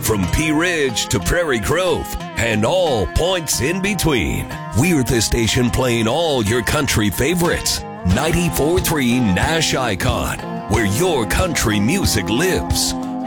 from Pea Ridge to Prairie Grove and all points in between. We're the station playing all your country favorites. 94.3 Nash Icon, where your country music lives.